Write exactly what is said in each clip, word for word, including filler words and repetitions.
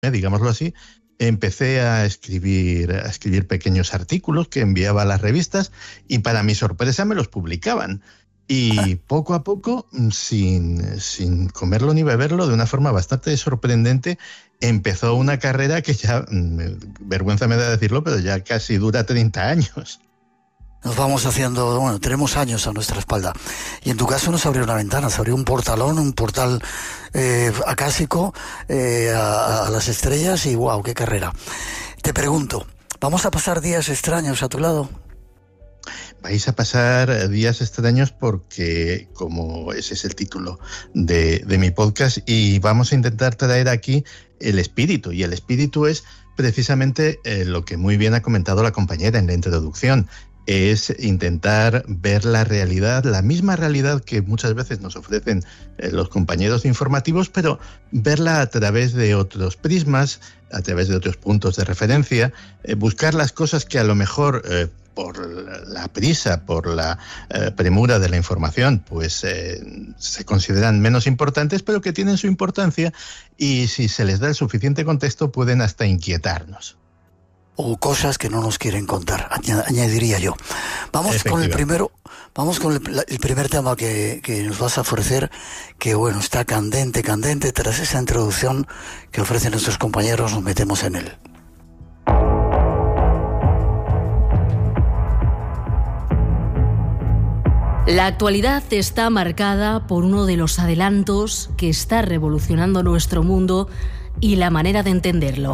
digámoslo así, empecé a escribir, a escribir pequeños artículos que enviaba a las revistas y para mi sorpresa me los publicaban. Y poco a poco, sin, sin comerlo ni beberlo, de una forma bastante sorprendente, empezó una carrera que ya, vergüenza me da decirlo, pero ya casi dura treinta años. Nos vamos haciendo, bueno, tenemos años a nuestra espalda. Y en tu caso nos abrió una ventana, se abrió un portalón, un portal eh, acásico eh, a, a las estrellas y wow, qué carrera. Te pregunto, ¿vamos a pasar días extraños a tu lado? Vais a pasar días extraños porque, como ese es el título de, de mi podcast, y vamos a intentar traer aquí el espíritu. Y el espíritu es precisamente eh, lo que muy bien ha comentado la compañera en la introducción. Es intentar ver la realidad, la misma realidad que muchas veces nos ofrecen eh, los compañeros informativos, pero verla a través de otros prismas, a través de otros puntos de referencia, eh, buscar las cosas que a lo mejor eh, por la prisa, por la eh, premura de la información, pues eh, se consideran menos importantes, pero que tienen su importancia y si se les da el suficiente contexto pueden hasta inquietarnos. O cosas que no nos quieren contar, añadiría yo. Vamos con el primero, vamos con el, el primer tema que, que nos vas a ofrecer, que bueno, está candente, candente. Tras esa introducción que ofrecen nuestros compañeros, nos metemos en él. La actualidad está marcada por uno de los adelantos que está revolucionando nuestro mundo y la manera de entenderlo.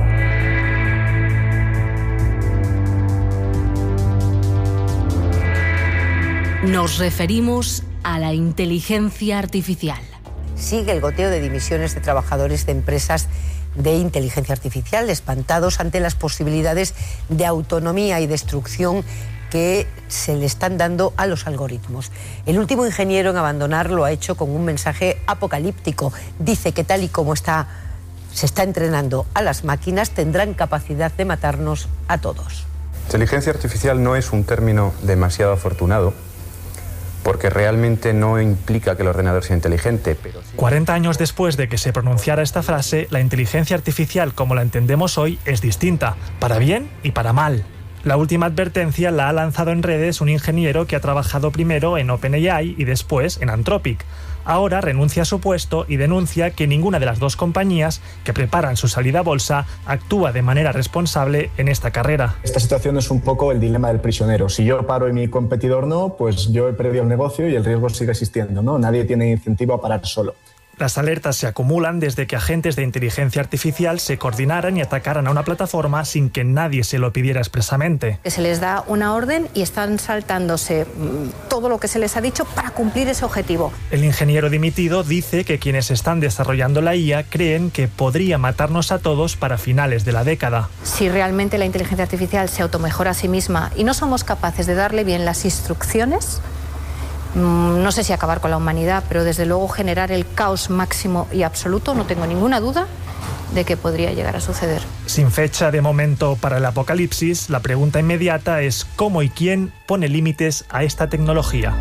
Nos referimos a la inteligencia artificial. Sigue el goteo de dimisiones de trabajadores de empresas de inteligencia artificial, espantados ante las posibilidades de autonomía y destrucción que se le están dando a los algoritmos. El último ingeniero en abandonar lo ha hecho con un mensaje apocalíptico. Dice que tal y como está, se está entrenando a las máquinas, tendrán capacidad de matarnos a todos. Inteligencia artificial no es un término demasiado afortunado, porque realmente no implica que el ordenador sea inteligente. Pero sí... cuarenta años después de que se pronunciara esta frase, la inteligencia artificial como la entendemos hoy es distinta, para bien y para mal. La última advertencia la ha lanzado en redes un ingeniero que ha trabajado primero en OpenAI y después en Anthropic. Ahora renuncia a su puesto y denuncia que ninguna de las dos compañías que preparan su salida a bolsa actúa de manera responsable en esta carrera. Esta situación es un poco el dilema del prisionero. Si yo paro y mi competidor no, pues yo he perdido el negocio y el riesgo sigue existiendo, ¿no? Nadie tiene incentivo a parar solo. Las alertas se acumulan desde que agentes de inteligencia artificial se coordinaran y atacaran a una plataforma sin que nadie se lo pidiera expresamente. Que se les da una orden y están saltándose todo lo que se les ha dicho para cumplir ese objetivo. El ingeniero dimitido dice que quienes están desarrollando la I A creen que podría matarnos a todos para finales de la década. Si realmente la inteligencia artificial se automejora a sí misma y no somos capaces de darle bien las instrucciones, no sé si acabar con la humanidad, pero desde luego generar el caos máximo y absoluto, no tengo ninguna duda de que podría llegar a suceder. Sin fecha de momento para el apocalipsis, la pregunta inmediata es ¿cómo y quién pone límites a esta tecnología?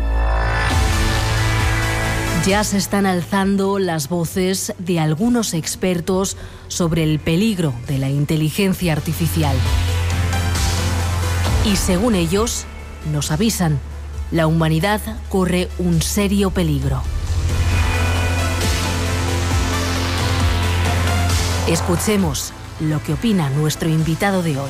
Ya se están alzando las voces de algunos expertos sobre el peligro de la inteligencia artificial. Y según ellos, nos avisan, la humanidad corre un serio peligro. Escuchemos lo que opina nuestro invitado de hoy.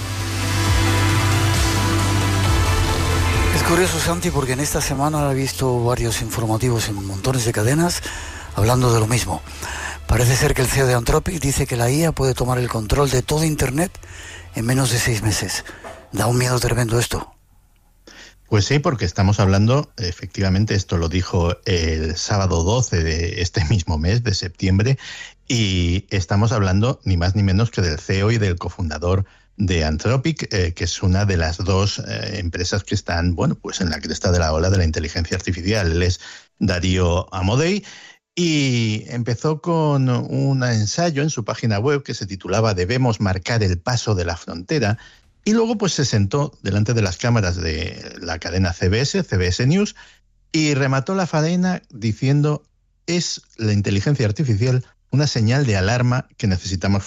Es curioso, Santi, porque en esta semana he visto varios informativos en montones de cadenas hablando de lo mismo. Parece ser que el C E O de Anthropic dice que la I A puede tomar el control de todo Internet en menos de seis meses. Da un miedo tremendo esto. Pues sí, porque estamos hablando, efectivamente, esto lo dijo el sábado doce de este mismo mes, de septiembre, y estamos hablando ni más ni menos que del C E O y del cofundador de Anthropic, eh, que es una de las dos eh, empresas que están, bueno, pues en la cresta de la ola de la inteligencia artificial. Él es Darío Amodei y empezó con un ensayo en su página web que se titulaba «Debemos marcar el paso de la frontera», y luego pues se sentó delante de las cámaras de la cadena C B S, C B S News, y remató la faena diciendo: es la inteligencia artificial una señal de alarma que necesitamos